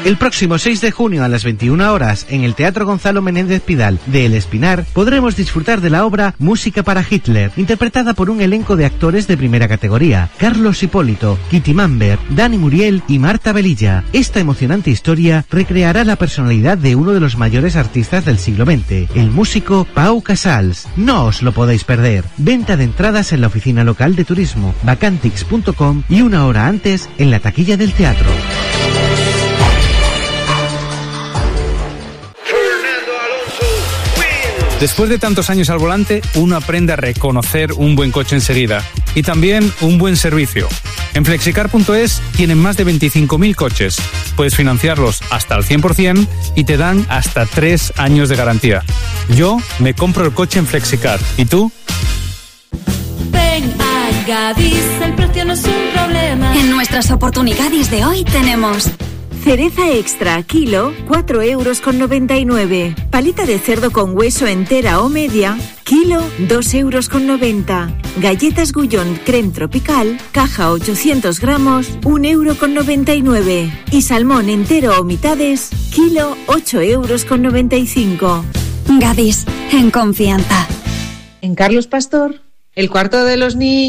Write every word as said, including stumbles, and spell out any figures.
El próximo seis de junio a las veintiuna horas en el Teatro Gonzalo Menéndez Pidal de El Espinar podremos disfrutar de la obra Música para Hitler, interpretada por un elenco de actores de primera categoría: Carlos Hipólito, Kitty Mamber, Dani Muriel y Marta Velilla. Esta emocionante historia recreará la personalidad de uno de los mayores artistas del siglo veinte, el músico Pau Casals. No os lo podéis perder. Venta de entradas en la oficina local de turismo, vacantix punto com, y una hora antes en la taquilla del teatro. Después de tantos años al volante, uno aprende a reconocer un buen coche enseguida y también un buen servicio. En flexicar punto es tienen más de veinticinco mil coches. Puedes financiarlos hasta el cien por ciento y te dan hasta tres años de garantía. Yo me compro el coche en Flexicar. ¿Y tú? Ven a Gadis, el precio no es un problema. En nuestras oportunidades de hoy tenemos... cereza extra, kilo, cuatro euros con noventa y nueve. Paleta de cerdo con hueso entera o media, kilo, dos euros con noventa. Galletas Gullón creme tropical, caja ochocientos gramos, un euro con noventa y nueve. Y salmón entero o mitades, kilo, ocho euros con noventa y cinco. Gadis, en confianza. En Carlos Pastor, el cuarto de los niños.